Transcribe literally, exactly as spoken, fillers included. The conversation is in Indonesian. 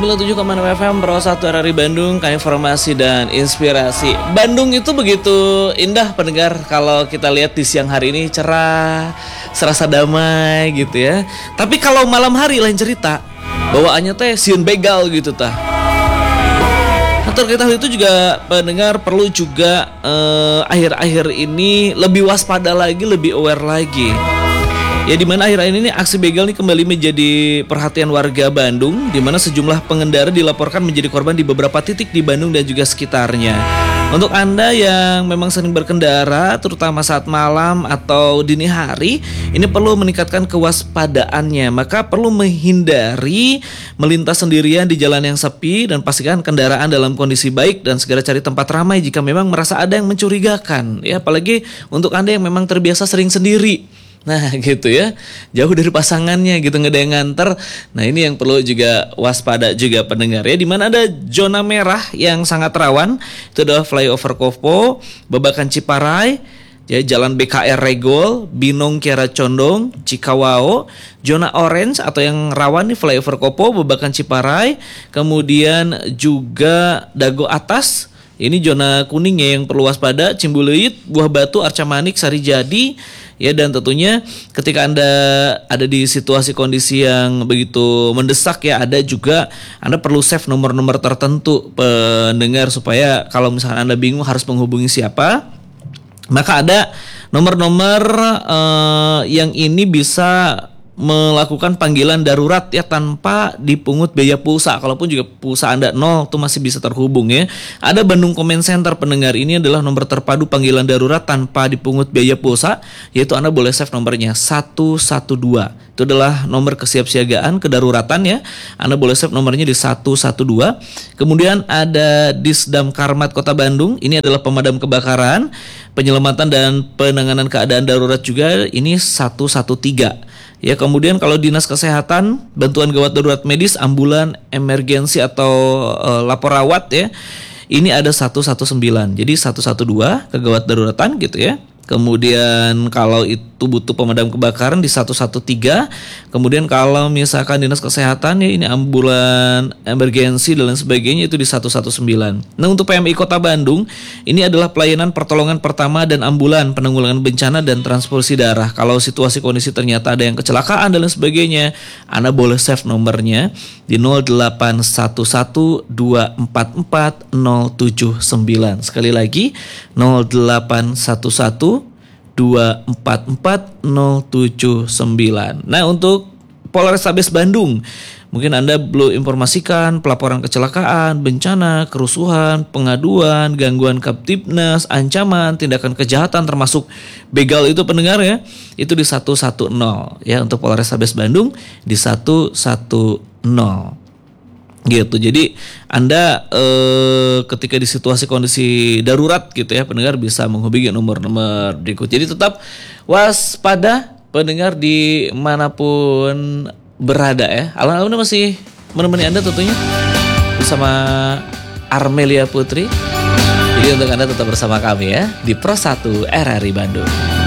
sembilan puluh tujuh koma enam F M Pro satu R R I Bandung, kayak informasi dan inspirasi. Bandung itu begitu indah pendengar, kalau kita lihat di siang hari ini cerah, serasa damai gitu ya. Tapi kalau malam hari lain cerita, bawaannya teh sieun begal gitu tah. Terkait hal itu juga pendengar perlu juga eh, akhir-akhir ini lebih waspada lagi, lebih aware lagi. Ya, di mana akhir-akhir ini aksi begal ini kembali menjadi perhatian warga Bandung, di mana sejumlah pengendara dilaporkan menjadi korban di beberapa titik di Bandung dan juga sekitarnya. Untuk Anda yang memang sering berkendara, terutama saat malam atau dini hari, ini perlu meningkatkan kewaspadaannya. Maka perlu menghindari melintas sendirian di jalan yang sepi dan pastikan kendaraan dalam kondisi baik dan segera cari tempat ramai jika memang merasa ada yang mencurigakan. Ya, apalagi untuk Anda yang memang terbiasa sering sendiri. Nah gitu ya, jauh dari pasangannya gitu, nggak ada yang nganter. Nah ini yang perlu juga waspada juga pendengar ya. Dimana ada zona merah yang sangat rawan, itu adalah flyover Kopo, Babakan Ciparai, ya, Jalan B K R Regol, Binong Kiara Condong, Cikawao. Zona orange atau yang rawan nih flyover Kopo, Babakan Ciparai, kemudian juga Dago Atas. Ini zona kuningnya yang perlu waspada, Cimbuluit, Buah Batu, Arca Manik, Sarijadi. Ya, dan tentunya ketika Anda ada di situasi kondisi yang begitu mendesak ya, ada juga Anda perlu save nomor-nomor tertentu pendengar, supaya kalau misalkan Anda bingung harus menghubungi siapa, maka ada nomor-nomor uh, yang ini bisa melakukan panggilan darurat ya tanpa dipungut biaya pulsa. Kalaupun juga pulsa Anda nol, itu masih bisa terhubung ya. Ada Bandung Comment Center pendengar, ini adalah nomor terpadu panggilan darurat tanpa dipungut biaya pulsa, yaitu Anda boleh save nomornya satu satu dua. Itu adalah nomor kesiapsiagaan kedaruratan ya. Anda boleh save nomornya di satu satu dua. Kemudian ada Disdam Karmat Kota Bandung, ini adalah pemadam kebakaran, penyelamatan dan penanganan keadaan darurat juga, ini satu satu tiga. Ya, kemudian kalau Dinas Kesehatan, bantuan gawat darurat medis, ambulan, emergensi atau e, lapor rawat ya, ini ada satu satu sembilan. Jadi satu satu dua kegawat daruratan gitu ya. Kemudian kalau itu butuh pemadam kebakaran di satu satu tiga. Kemudian kalau misalkan Dinas Kesehatan ya, ini ambulan, emergensi dan lain sebagainya, itu di satu satu sembilan. Nah, untuk P M I Kota Bandung, ini adalah pelayanan pertolongan pertama dan ambulan, penanggulangan bencana dan transfusi darah. Kalau situasi kondisi ternyata ada yang kecelakaan dan lain sebagainya, Anda boleh save nomornya di nol delapan satu satu dua empat empat nol tujuh sembilan. Sekali lagi nol delapan satu satu dua empat empat nol tujuh sembilan. Nah, untuk Polrestabes Bandung, mungkin Anda belum informasikan pelaporan kecelakaan, bencana, kerusuhan, pengaduan, gangguan Kamtibnas, ancaman, tindakan kejahatan termasuk begal itu pendengar ya, itu di satu satu nol ya. Untuk Polrestabes Bandung di satu satu nol. Gitu. Jadi Anda eh, ketika di situasi kondisi darurat gitu ya pendengar, bisa menghubungi nomor-nomor berikut. Jadi tetap waspada pendengar dimanapun berada ya. Alam-alam masih menemani Anda tentunya bersama Armelia Putri. Jadi untuk Anda tetap bersama kami ya di Pro satu R R I Bandung.